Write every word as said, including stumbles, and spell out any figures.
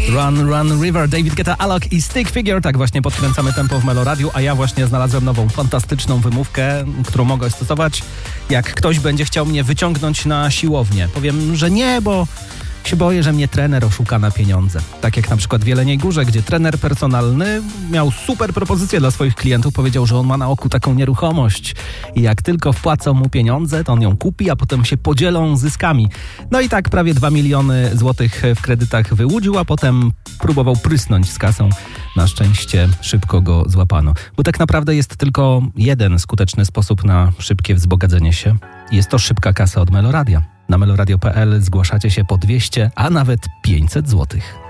Run, Run River, David Guetta, Alok i Stick Figure. Tak właśnie podkręcamy tempo w Meloradiu, a ja właśnie znalazłem nową, fantastyczną wymówkę, którą mogę stosować, jak ktoś będzie chciał mnie wyciągnąć na siłownię. Powiem, że nie, bo się boję, że mnie trener oszuka na pieniądze. Tak jak na przykład w Jeleniej Górze, gdzie trener personalny miał super propozycję dla swoich klientów. Powiedział, że on ma na oku taką nieruchomość i jak tylko wpłacą mu pieniądze, to on ją kupi, a potem się podzielą zyskami. No i tak prawie dwa miliony złotych w kredytach wyłudził, a potem próbował prysnąć z kasą. Na szczęście szybko go złapano. Bo tak naprawdę jest tylko jeden skuteczny sposób na szybkie wzbogacenie się. Jest to szybka kasa od Meloradia. Na meloradio kropka pe el zgłaszacie się po dwieście, a nawet pięćset złotych.